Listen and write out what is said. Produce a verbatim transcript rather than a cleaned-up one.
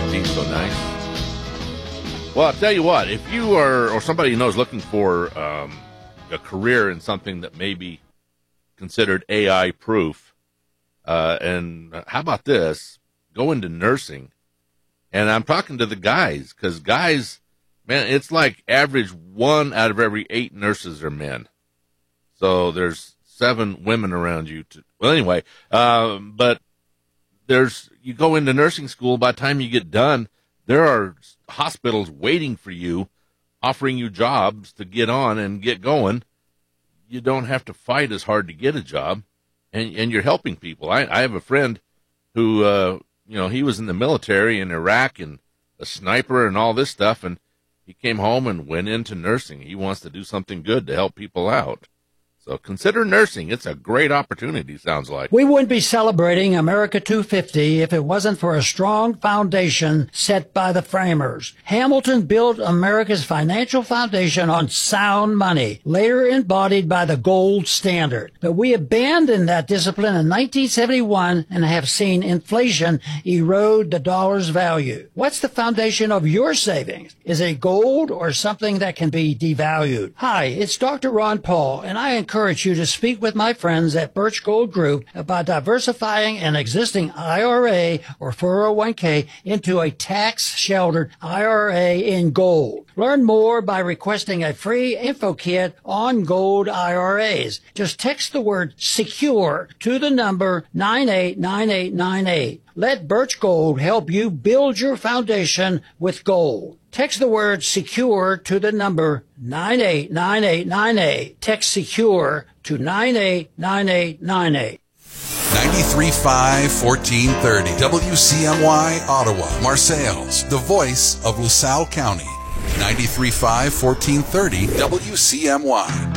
fifteen, so nice. Well, I'll tell you what, if you are, or somebody you know is looking for um, a career in something that may be considered A I-proof, uh, and how about this, go into nursing. And I'm talking to the guys, because guys, man, it's like average one out of every eight nurses are men. So there's seven women around you. To, well, anyway, um, but there's, you go into nursing school, by the time you get done, there are hospitals waiting for you, offering you jobs to get on and get going. You don't have to fight as hard to get a job, and, and you're helping people. I, I have a friend who, uh, you know, he was in the military in Iraq and a sniper and all this stuff, and he came home and went into nursing. He wants to do something good to help people out. So consider nursing. It's a great opportunity, sounds like. We wouldn't be celebrating America two fifty if it wasn't for a strong foundation set by the framers. Hamilton built America's financial foundation on sound money, later embodied by the gold standard. But we abandoned that discipline in nineteen seventy-one and have seen inflation erode the dollar's value. What's the foundation of your savings? Is it gold or something that can be devalued? Hi, it's Doctor Ron Paul, and I encourage you to speak with my friends at Birch Gold Group about diversifying an existing I R A or four oh one k into a tax-sheltered I R A in gold. Learn more by requesting a free info kit on gold I R As. Just text the word SECURE to the number nine eight nine eight nine eight. Let Birch Gold help you build your foundation with gold. Text the word SECURE to the number nine eight nine eight nine eight. Text SECURE to nine eight nine eight nine eight. ninety-three point five, fourteen thirty. W C M Y, Ottawa, Marseilles, the voice of LaSalle County. ninety-three point five, fourteen thirty. W C M Y.